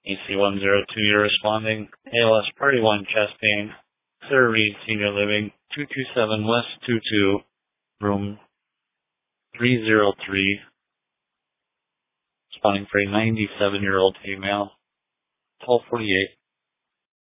AC102, you're responding. ALS Party 1, chest pain. Sarah Reed, Senior Living, 227 West 22, room 303. Responding for a 97-year-old female. 1248.